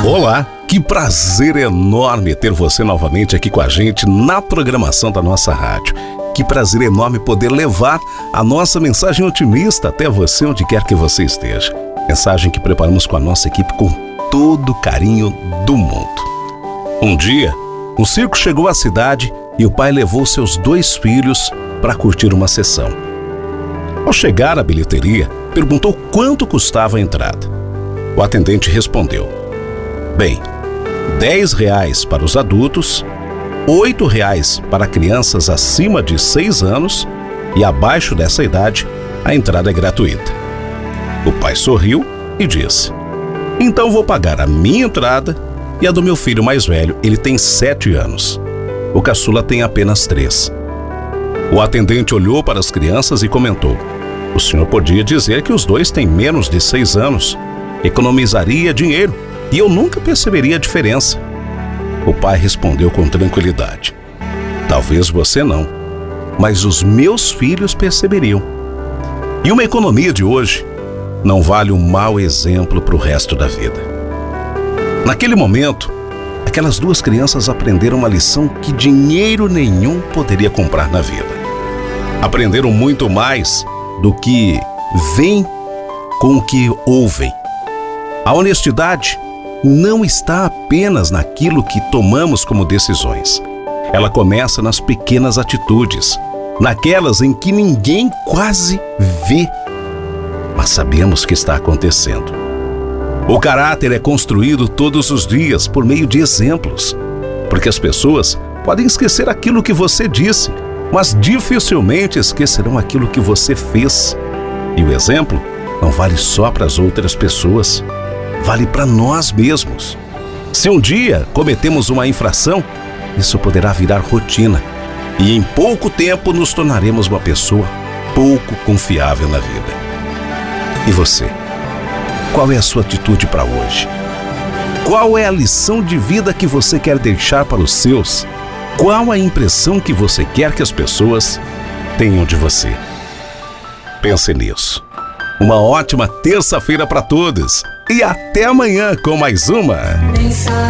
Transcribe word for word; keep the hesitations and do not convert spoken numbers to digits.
Olá, que prazer enorme ter você novamente aqui com a gente na programação da nossa rádio. Que prazer enorme poder levar a nossa mensagem otimista até você onde quer que você esteja. Mensagem que preparamos com a nossa equipe com todo o carinho do mundo. Um dia, um circo chegou à cidade e o pai levou seus dois filhos para curtir uma sessão. Ao chegar à bilheteria, perguntou quanto custava a entrada. O atendente respondeu: bem, dez reais para os adultos, oito reais para crianças acima de seis anos e abaixo dessa idade, a entrada é gratuita. O pai sorriu e disse: então vou pagar a minha entrada e a do meu filho mais velho, ele tem sete anos. O caçula tem apenas três. O atendente olhou para as crianças e comentou: o senhor podia dizer que os dois têm menos de seis anos. Economizaria dinheiro e eu nunca perceberia a diferença. O pai respondeu com tranquilidade: talvez você não, mas os meus filhos perceberiam. E uma economia de hoje não vale um mau exemplo para o resto da vida. Naquele momento, aquelas duas crianças aprenderam uma lição que dinheiro nenhum poderia comprar na vida. Aprenderam muito mais do que veem com o que ouvem. A honestidade não está apenas naquilo que tomamos como decisões. Ela começa nas pequenas atitudes, naquelas em que ninguém quase vê, mas sabemos que está acontecendo. O caráter é construído todos os dias por meio de exemplos, porque as pessoas podem esquecer aquilo que você disse, mas dificilmente esquecerão aquilo que você fez. E o exemplo não vale só para as outras pessoas, vale para nós mesmos. Se um dia cometemos uma infração, isso poderá virar rotina e em pouco tempo nos tornaremos uma pessoa pouco confiável na vida. E você? Qual é a sua atitude para hoje? Qual é a lição de vida que você quer deixar para os seus? Qual a impressão que você quer que as pessoas tenham de você? Pense nisso. Uma ótima terça-feira para todos e até amanhã com mais uma